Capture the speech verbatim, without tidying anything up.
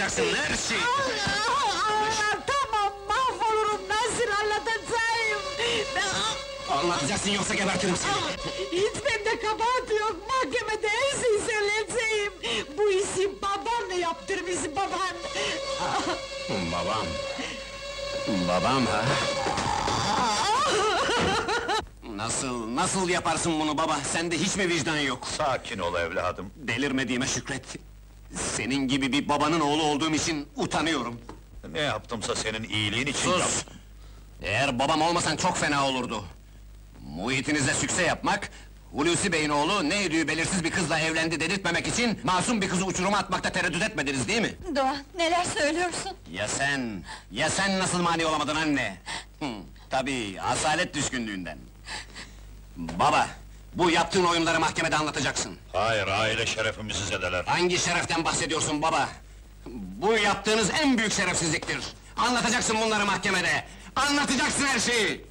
anlatacaksın, her şeyi! Tamam, mahvolurum, nasıl anlatacağım? Anlatacaksın yoksa gebertirim seni! Hiç bende kabahat yok, mahkemede her şeyi söyleyeceğim! Bu işi baban yaptırmış, baban! Babam! Babam ha? Nasıl, nasıl yaparsın bunu baba? Sende hiç mi vicdan yok? Sakin ol evladım. Delirmediğime şükret! Senin gibi bir babanın oğlu olduğum için utanıyorum! Ne yaptımsa senin iyiliğin için Sus! yaptım. Eğer babam olmasan çok fena olurdu! Muhitinize sükse yapmak, Hulusi Bey'in oğlu ne yediği belirsiz bir kızla evlendi dedirtmemek için masum bir kızı uçuruma atmakta tereddüt etmediniz değil mi? Doğan, neler söylüyorsun? Ya sen, ya sen nasıl mani olamadın anne? Hı, tabii, asalet düşkünlüğünden! Baba, bu yaptığın oyunları mahkemede anlatacaksın! Hayır, aile şerefimizi zedeler. Hangi şereften bahsediyorsun baba? Bu yaptığınız en büyük şerefsizliktir! Anlatacaksın bunları mahkemede! Anlatacaksın her şeyi!